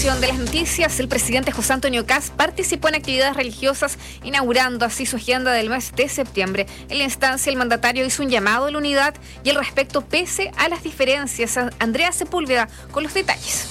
De las noticias, el presidente José Antonio Kast participó en actividades religiosas, inaugurando así su agenda del mes de septiembre. En la instancia, el mandatario hizo un llamado a la unidad y el respeto pese a las diferencias. Andrea Sepúlveda con los detalles.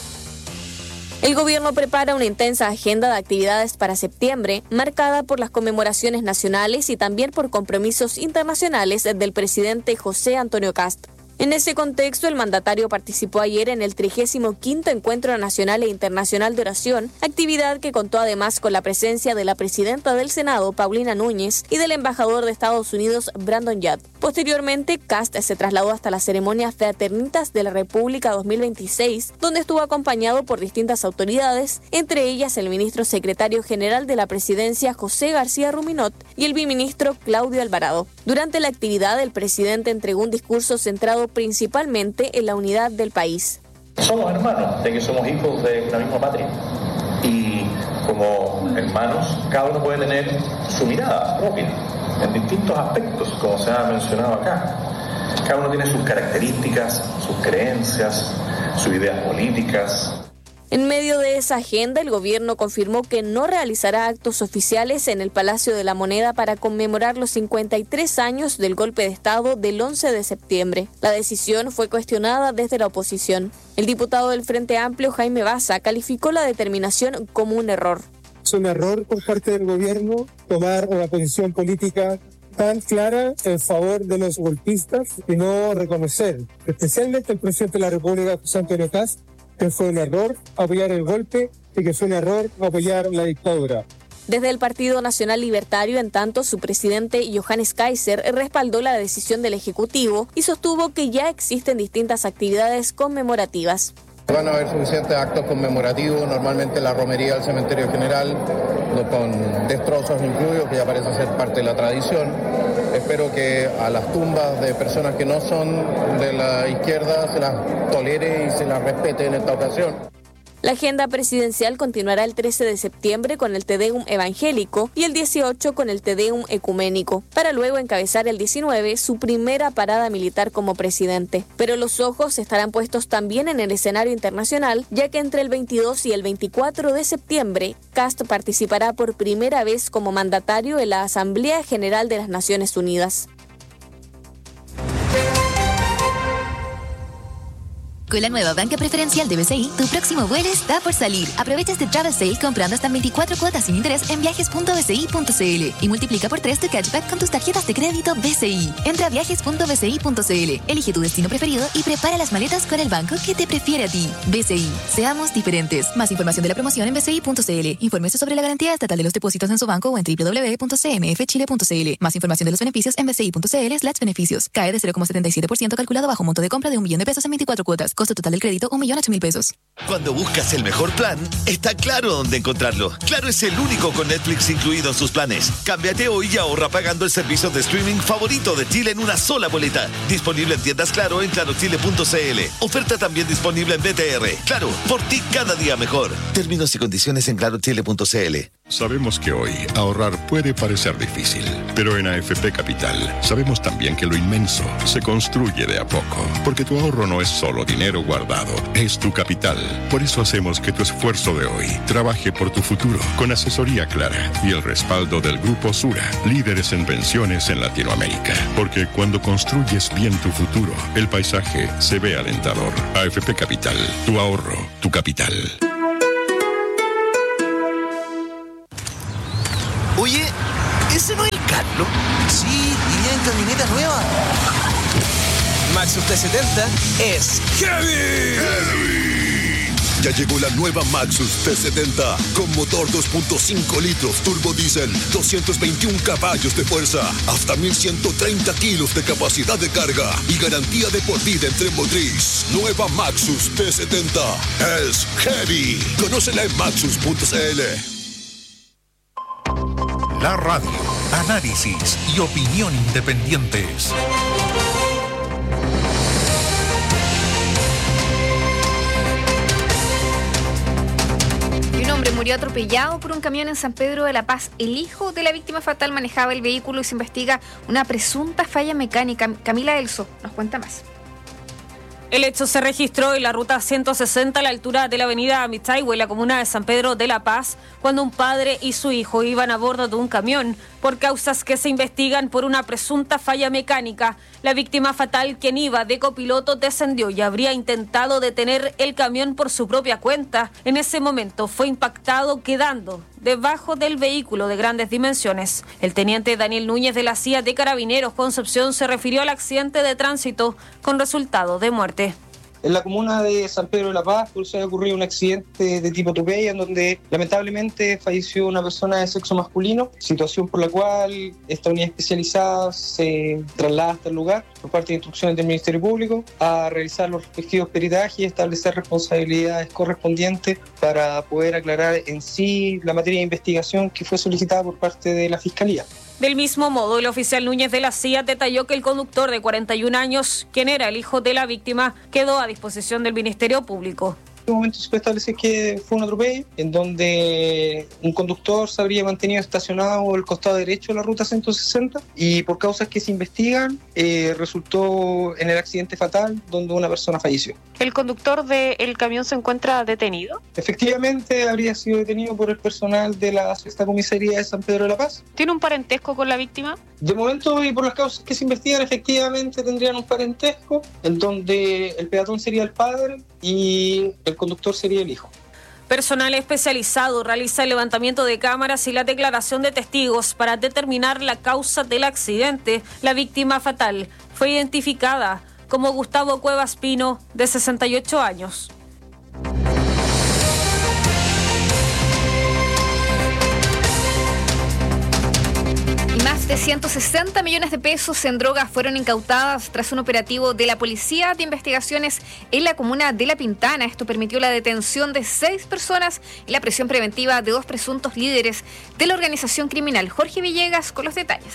El gobierno prepara una intensa agenda de actividades para septiembre, marcada por las conmemoraciones nacionales y también por compromisos internacionales del presidente José Antonio Kast. En ese contexto, el mandatario participó ayer en el 35º Encuentro Nacional e Internacional de Oración, actividad que contó además con la presencia de la presidenta del Senado, Paulina Núñez, y del embajador de Estados Unidos, Brandon Judd. Posteriormente, Kast se trasladó hasta las ceremonias Fraternitas de la República 2026, donde estuvo acompañado por distintas autoridades, entre ellas el ministro secretario general de la presidencia, José García Ruminot, y el viceministro Claudio Alvarado. Durante la actividad, el presidente entregó un discurso centrado principalmente en la unidad del país. Somos hermanos, de que somos hijos de una misma patria. Y como hermanos, cada uno puede tener su mirada propia en distintos aspectos, como se ha mencionado acá. Cada uno tiene sus características, sus creencias, sus ideas políticas. En medio de esa agenda, el gobierno confirmó que no realizará actos oficiales en el Palacio de la Moneda para conmemorar los 53 años del golpe de Estado del 11 de septiembre. La decisión fue cuestionada desde la oposición. El diputado del Frente Amplio, Jaime Baza, calificó la determinación como un error. Es un error por parte del gobierno tomar una posición política tan clara en favor de los golpistas y no reconocer, especialmente el presidente de la República, José Antonio Kast, que fue un error apoyar el golpe y que fue un error apoyar la dictadura. Desde el Partido Nacional Libertario, en tanto, su presidente Johannes Kaiser respaldó la decisión del Ejecutivo y sostuvo que ya existen distintas actividades conmemorativas. Van a haber suficientes actos conmemorativos, normalmente la romería del Cementerio General, con destrozos incluidos, que ya parece ser parte de la tradición. Espero que a las tumbas de personas que no son de la izquierda se las tolere y se las respete en esta ocasión. La agenda presidencial continuará el 13 de septiembre con el Te Deum evangélico y el 18 con el Te Deum ecuménico, para luego encabezar el 19 su primera parada militar como presidente. Pero los ojos estarán puestos también en el escenario internacional, ya que entre el 22 y el 24 de septiembre, Kast participará por primera vez como mandatario en la Asamblea General de las Naciones Unidas. Con la nueva banca preferencial de BCI, tu próximo vuelo está por salir. Aprovecha este Travel Sale comprando hasta 24 cuotas sin interés en viajes.bci.cl y multiplica por 3 tu cashback con tus tarjetas de crédito BCI. Entra a viajes.bci.cl, elige tu destino preferido y prepara las maletas con el banco que te prefiere a ti. BCI, seamos diferentes. Más información de la promoción en bci.cl. Infórmese sobre la garantía estatal de los depósitos en su banco o en www.cmfchile.cl. Más información de los beneficios en bci.cl/beneficios. Cae de 0,77% calculado bajo monto de compra de $1.000.000 en 24 cuotas. Costo total del crédito, $1.008.000. Cuando buscas el mejor plan, está claro dónde encontrarlo. Claro es el único con Netflix incluido en sus planes. Cámbiate hoy y ahorra pagando el servicio de streaming favorito de Chile en una sola boleta. Disponible en tiendas Claro en clarochile.cl. Oferta también disponible en BTR. Claro, por ti cada día mejor. Términos y condiciones en clarochile.cl. Sabemos que hoy ahorrar puede parecer difícil, pero en AFP Capital sabemos también que lo inmenso se construye de a poco, porque tu ahorro no es solo dinero guardado, es tu capital. Por eso hacemos que tu esfuerzo de hoy trabaje por tu futuro, con asesoría clara y el respaldo del Grupo Sura, líderes en pensiones en Latinoamérica. Porque cuando construyes bien tu futuro, el paisaje se ve alentador. AFP Capital, tu ahorro, tu capital. Oye, ¿ese no es el Carlos? Sí, y viene en camioneta nueva. Maxus T70 es heavy. Ya llegó la nueva Maxus T70 con motor 2.5 litros turbo diésel, 221 caballos de fuerza, hasta 1.130 kilos de capacidad de carga y garantía de por vida en tren motriz. Nueva Maxus T70 es heavy. Conócela en maxus.cl. La radio, análisis y opinión independientes. Un hombre murió atropellado por un camión en San Pedro de la Paz. El hijo de la víctima fatal manejaba el vehículo y se investiga una presunta falla mecánica. Camila Elso nos cuenta más. El hecho se registró en la ruta 160 a la altura de la avenida Mitaihue, en la comuna de San Pedro de la Paz, cuando un padre y su hijo iban a bordo de un camión. Por causas que se investigan por una presunta falla mecánica, la víctima fatal, quien iba de copiloto, descendió y habría intentado detener el camión por su propia cuenta. En ese momento fue impactado, quedando debajo del vehículo de grandes dimensiones. El teniente Daniel Núñez de la CIA de Carabineros Concepción se refirió al accidente de tránsito con resultado de muerte. En la comuna de San Pedro de la Paz se ha ocurrido un accidente de tipo atropella en donde lamentablemente falleció una persona de sexo masculino, situación por la cual esta unidad especializada se traslada hasta el lugar por parte de instrucciones del Ministerio Público a realizar los respectivos peritajes y establecer responsabilidades correspondientes para poder aclarar en sí la materia de investigación que fue solicitada por parte de la Fiscalía. Del mismo modo, el oficial Núñez de la CIA detalló que el conductor de 41 años, quien era el hijo de la víctima, quedó a disposición del Ministerio Público. En un momento se puede establecer que fue un atropello en donde un conductor se habría mantenido estacionado al costado derecho de la ruta 160 y por causas que se investigan resultó en el accidente fatal donde una persona falleció. ¿El conductor del camión se encuentra detenido? Efectivamente habría sido detenido por el personal de la Sexta Comisaría de San Pedro de la Paz. ¿Tiene un parentesco con la víctima? De momento y por las causas que se investigan efectivamente tendrían un parentesco en donde el peatón sería el padre y el conductor sería el hijo. Personal especializado realiza el levantamiento de cámaras y la declaración de testigos para determinar la causa del accidente. La víctima fatal fue identificada como Gustavo Cuevas Pino, de 68 años. Más de 160 millones de pesos en drogas fueron incautadas tras un operativo de la Policía de Investigaciones en la comuna de La Pintana. Esto permitió la detención de 6 personas y la prisión preventiva de 2 presuntos líderes de la organización criminal. Jorge Villegas con los detalles.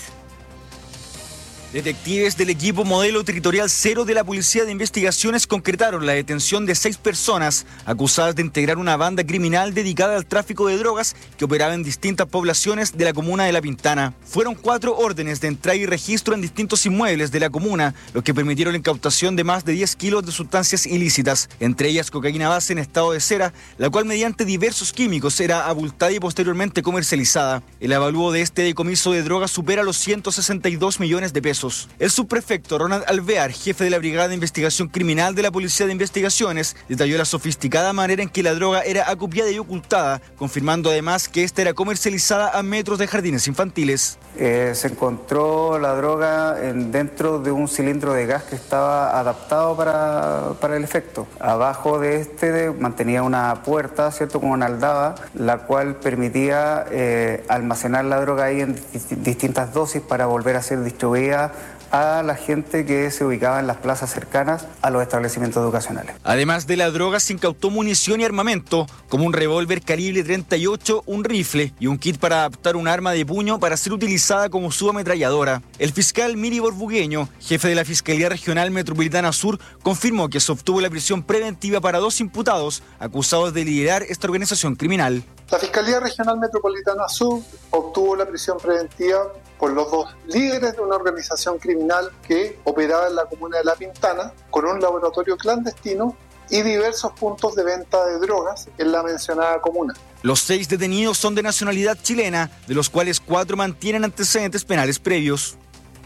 Detectives del equipo Modelo Territorial 0 de la Policía de Investigaciones concretaron la detención de 6 personas acusadas de integrar una banda criminal dedicada al tráfico de drogas que operaba en distintas poblaciones de la comuna de La Pintana. Fueron 4 órdenes de entrada y registro en distintos inmuebles de la comuna, los que permitieron la incautación de más de 10 kilos de sustancias ilícitas, entre ellas cocaína base en estado de cera, la cual mediante diversos químicos era abultada y posteriormente comercializada. El avalúo de este decomiso de drogas supera los 162 millones de pesos. El subprefecto Ronald Alvear, jefe de la Brigada de Investigación Criminal de la Policía de Investigaciones, detalló la sofisticada manera en que la droga era acopiada y ocultada, confirmando además que esta era comercializada a metros de jardines infantiles. Se encontró la droga dentro de un cilindro de gas que estaba adaptado para el efecto. Abajo de este mantenía una puerta, ¿cierto?, como una aldaba, la cual permitía almacenar la droga ahí en distintas dosis para volver a ser distribuida a la gente que se ubicaba en las plazas cercanas a los establecimientos educacionales. Además de la droga, se incautó munición y armamento, como un revólver calibre 38, un rifle y un kit para adaptar un arma de puño para ser utilizada como subametralladora. El fiscal Miri Borbugueño, jefe de la Fiscalía Regional Metropolitana Sur, confirmó que se obtuvo la prisión preventiva para 2 imputados acusados de liderar esta organización criminal. La Fiscalía Regional Metropolitana Sur obtuvo la prisión preventiva por los 2 líderes de una organización criminal que operaba en la comuna de La Pintana con un laboratorio clandestino y diversos puntos de venta de drogas en la mencionada comuna. Los 6 detenidos son de nacionalidad chilena, de los cuales 4 mantienen antecedentes penales previos.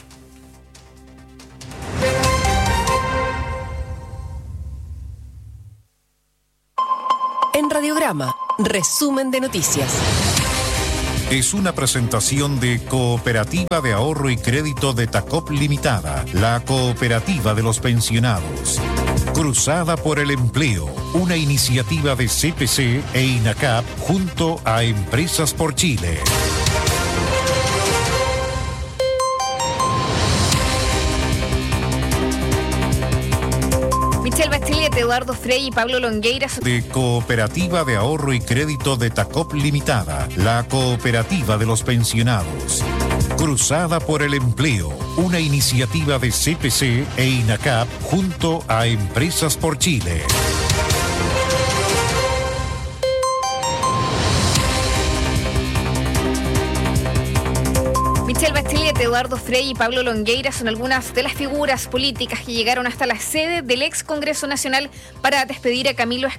En Radiograma, resumen de noticias. Es una presentación de Cooperativa de Ahorro y Crédito de Tacop Limitada, la cooperativa de los pensionados. Cruzada por el Empleo, una iniciativa de CPC e INACAP junto a Empresas por Chile. Michelle Bachelet, Eduardo Frei y Pablo Longueira. De Cooperativa de Ahorro y Crédito de Tacop Limitada, la cooperativa de los pensionados. Cruzada por el Empleo, una iniciativa de CPC e INACAP junto a Empresas por Chile. Michelle Bachelet, Eduardo Frei y Pablo Longueira son algunas de las figuras políticas que llegaron hasta la sede del ex Congreso Nacional para despedir a Camilo